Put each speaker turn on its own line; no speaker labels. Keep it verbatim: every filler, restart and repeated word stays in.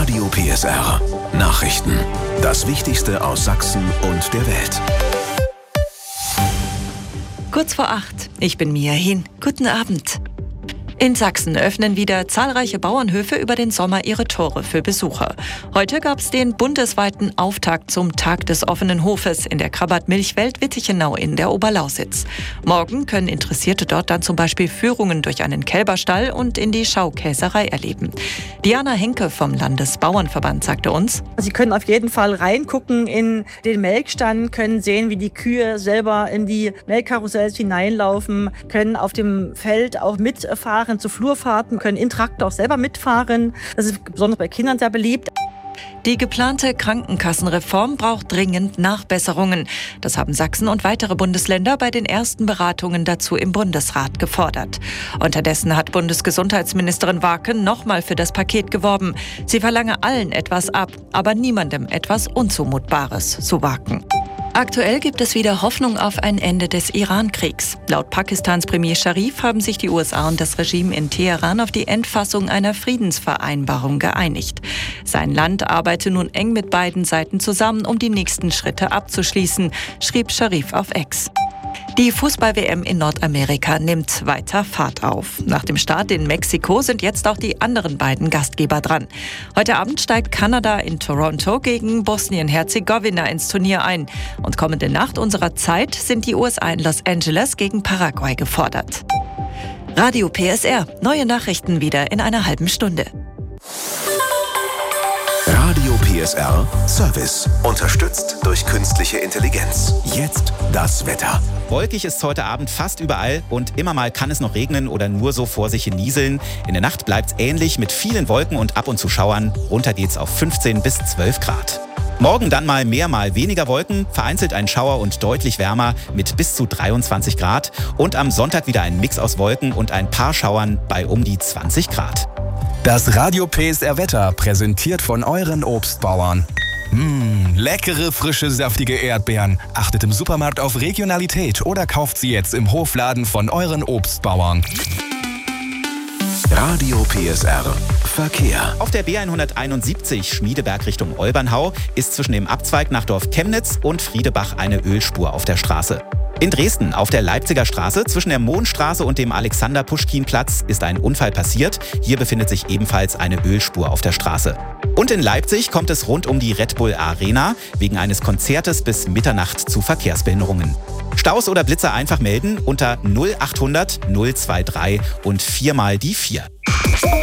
Radio P S R. Nachrichten. Das Wichtigste aus Sachsen und der Welt.
Kurz vor acht. Ich bin Mia Hin. Guten Abend. In Sachsen öffnen wieder zahlreiche Bauernhöfe über den Sommer ihre Tore für Besucher. Heute gab es den bundesweiten Auftakt zum Tag des offenen Hofes in der Krabat-Milchwelt Wittichenau in der Oberlausitz. Morgen können Interessierte dort dann zum Beispiel Führungen durch einen Kälberstall und in die Schaukäserei erleben. Diana Henke vom Landesbauernverband sagte uns:
Sie können auf jeden Fall reingucken in den Melkstand, können sehen, wie die Kühe selber in die Melkkarussells hineinlaufen, können auf dem Feld auch mitfahren zu Flurfahrten, können in Traktor auch selber mitfahren. Das ist besonders bei Kindern sehr beliebt.
Die geplante Krankenkassenreform braucht dringend Nachbesserungen. Das haben Sachsen und weitere Bundesländer bei den ersten Beratungen dazu im Bundesrat gefordert. Unterdessen hat Bundesgesundheitsministerin Warken nochmal für das Paket geworben. Sie verlange allen etwas ab, aber niemandem etwas Unzumutbares, so Warken. Aktuell gibt es wieder Hoffnung auf ein Ende des Iran-Kriegs. Laut Pakistans Premier Sharif haben sich die U S A und das Regime in Teheran auf die Endfassung einer Friedensvereinbarung geeinigt. Sein Land arbeite nun eng mit beiden Seiten zusammen, um die nächsten Schritte abzuschließen, schrieb Sharif auf X. Die Fußball-W M in Nordamerika nimmt weiter Fahrt auf. Nach dem Start in Mexiko sind jetzt auch die anderen beiden Gastgeber dran. Heute Abend steigt Kanada in Toronto gegen Bosnien-Herzegowina ins Turnier ein. Und kommende Nacht unserer Zeit sind die U S A in Los Angeles gegen Paraguay gefordert. Radio P S R. Neue Nachrichten wieder in einer halben Stunde.
Radio P S R Service. Unterstützt durch künstliche Intelligenz. Jetzt das Wetter.
Wolkig ist heute Abend fast überall und immer mal kann es noch regnen oder nur so vor sich hin nieseln. In der Nacht bleibt es ähnlich mit vielen Wolken und ab und zu Schauern. Runter geht's auf fünfzehn bis zwölf Grad. Morgen dann mal mehr, mal weniger Wolken, vereinzelt ein Schauer und deutlich wärmer mit bis zu dreiundzwanzig Grad. Und am Sonntag wieder ein Mix aus Wolken und ein paar Schauern bei um die zwanzig Grad.
Das Radio P S R Wetter präsentiert von euren Obstbauern. Mmh, leckere, frische, saftige Erdbeeren. Achtet im Supermarkt auf Regionalität oder kauft sie jetzt im Hofladen von euren Obstbauern.
Radio P S R Verkehr.
Auf der B hunderteinundsiebzig Schmiedeberg Richtung Olbernhau ist zwischen dem Abzweig nach Dorf Chemnitz und Friedebach eine Ölspur auf der Straße. In Dresden auf der Leipziger Straße zwischen der Mohnstraße und dem Alexander-Puschkin-Platz ist ein Unfall passiert. Hier befindet sich ebenfalls eine Ölspur auf der Straße. Und in Leipzig kommt es rund um die Red Bull Arena wegen eines Konzertes bis Mitternacht zu Verkehrsbehinderungen. Staus oder Blitzer einfach melden unter null achthundert null drei drei und viermal die vier.